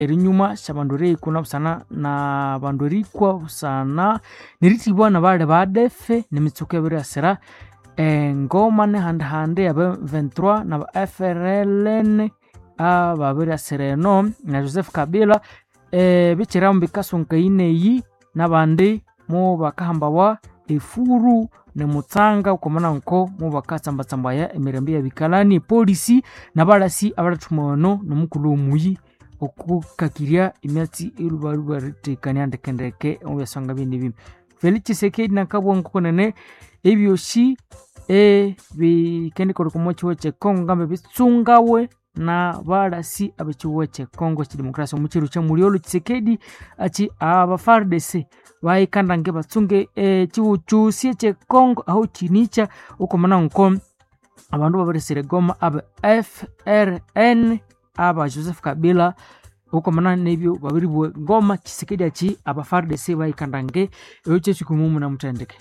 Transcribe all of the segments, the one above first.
erinyuma shabandore kuna busana na bandori kwa busana niritibwa na bale badefe nimitsuko yabirasira ngoma ne hande aba 23 na FRLN babirasira no na Joseph Kabila bichira mbikasunka ineyi nabandi mu bakahambawa efuru ne mutsanga ukomana nko mu bakatsamba ya emirembe ya bikalani polisi nabalasi abaratumuno nomukulu muyi okukakiria imyatsi irubaruba ritekanya ndekendeke obasanga bindi bimwe Felix Tshisekedi nakabongo konene ebyoshi bikendi korukomochi che Kongo ngambe bitsungawe na balasi abechiwe che Kongo chi demokrasia muchiru cha Muriolo Tshisekedi achi aba FARDC baikanda nge batsunge chiuchusie che Kongo aho chinicha ukomana nko abandu babaresere Goma aba FRN aba Joseph Kabila ukomana nebyo babiribwe Goma Tshisekedi achi aba FARDC baikanda nge eche chikumu na mutendeke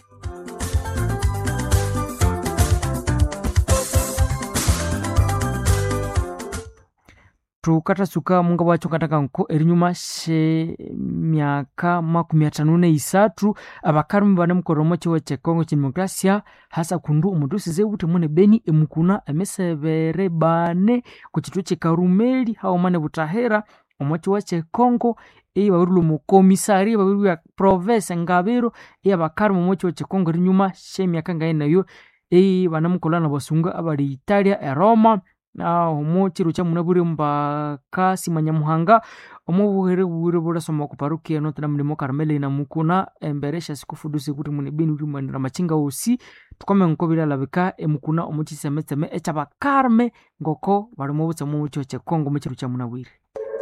tukata suka munga wacho kataka nko erinyuma she myaka 53 abakarumi bane mukoromo chiwe che Kongo chi demokrasia hasa kundu umudusi zebuti mune Beni emukuna emesebere bane kuchitu che Karumeli hao mane butahera omochi wa che Kongo babirulu mu komisari babiru ya province Ngabiro abakarumi omochi wa che Kongo erinyuma she myaka ngaina yo banamukolana basunga abali Italia Roma na omochiru cha munabure mbaka simanyamuhanga omubuhere bure soma ku parukia no tana mlimo Karmele na mukuna emberesha sikufudusi kuti mune Beni uri mandira machinga osi tukome nkobira labika emukuna omuchi semetseme echaba Karme ngoko bali mu butsa mu cyo che Kongo muchiru cha munabwire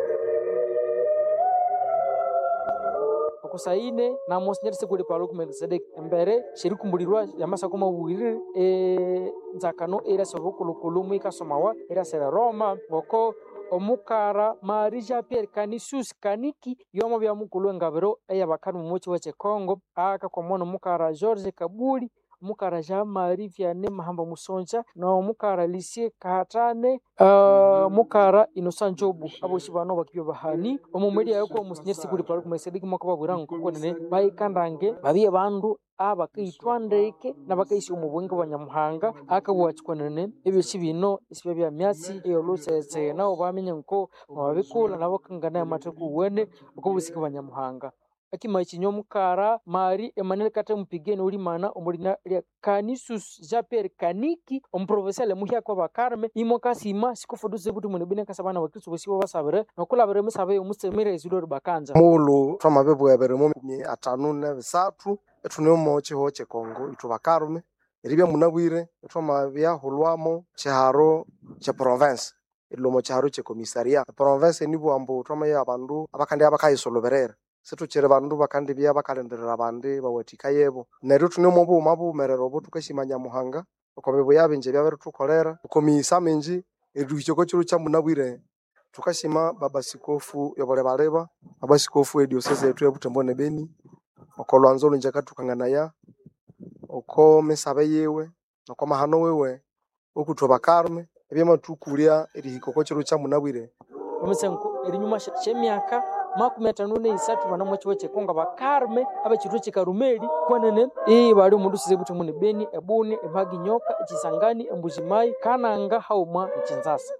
kusaine na Monsignor Sekuli Paluku Melkisedek mbere shirikumburirwa yamasa kuma buwire nzakano era sobukulukulu mwika somawa era sera Roma boko omukara Marija Pierre Canisius Kaniki yomo bya mukulu Ngabiro eyabakanu muchi wache Kongo aka kwa mono mukara George Kabuli mukara Jean Marie Vianney Mahamba Musonja na mukara Lisie Katane mukara Innocent Jobu abo shibano bakibyo bahani omumedi yako Monsignor Sekuli Paluku Melkisedek moko baburango konene bayikandange babiye bandu abakitwandeke nabakaisi umubwengo banyamuhanga akabwachikwanene ebyo shibino isibya bya myatsi eyolutsetse nawo bamenye nko babikula nabo kangana amateku wene ukubusika banyamuhanga akima ikinyo mukara Mari Emmanuel Kate mpigene uri mana omulina lya Canisius Jean-Pierre Kaniki omprofesale muhya kwa bakarme imokasima sikufuduze buti mune Beni kasabana bakristo bosibo basabere nokulabere musabe umusemere ezidori bakanza mulu twamabebwe yabere mu 5 etunomo chiho che Kongo itubakarme eribya munabwire twamabya hulwamo chiharo cha province ilomo chiharo che komisaria province nibo ambo twamaya abandu abakandi abakayisoloberera setuchere bandu bakandi bya bakalenderera abandi bawatika yebo neryo tunomo bo mabumerero bo tukashimanya muhanga okobebo yabinje bya tukolera ukomisa menji educhoko chiru cha munabwire tukashima baba sikofu yobole baleba baba sikofu ediocese yetu ya Butembone Beni okolwanzo lunjaka tukanganaya oko mesabe yewe noko mahano wewe okutoba Karme ebyama tukulia erihikoko chiru cha munabwire omusenko erinyuma shemyaka 53 bana mwachi wache Kongo bakarme abachiru che Karumeli kwanene bali mundu size buti mune Beni ebuni ebagi nyoka echisangani embujimai kananga hauma echinzasa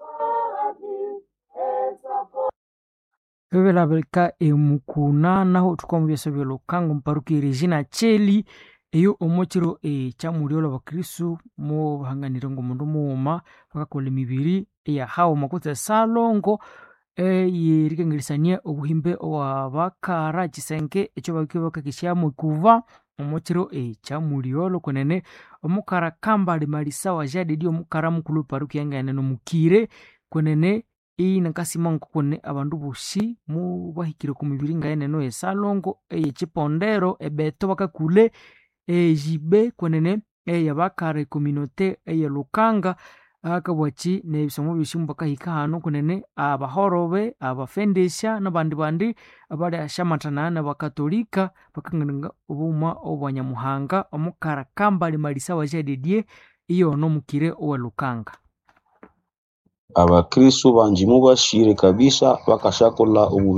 Bebela belka emukuna naho tukomubyeso byelokango mparuki Regina Cheli eyo omochiro cha Muriolo bakristu mu bahanganira ngo mundu muuma bakakola emibiri ya hawo makutse salongo yirikengelisania obuhimbe wa bakara chisenke echo bakakishyamo kuva omochiro cha Muriolo konene omukara Kambale Malisa wa Jade dio omukara mukulu paruki yangane no mukire konene nakasima nkukone abandu boshi mu bahikire ku mibiri ngaene no esalongo chipondero ebeto bakakule jibe konene yabakare communauté lukanga akabwachi nebisomo bishimba kahika hano konene abahorobe abafendesha nabandi abali ashamatana na bakatolika bakanganga obuma obanyamuhanga omukara Kambale Malisa wa Jade die iyo no mukire owa lukanga abakristu banji mubashire kabisa bakashakola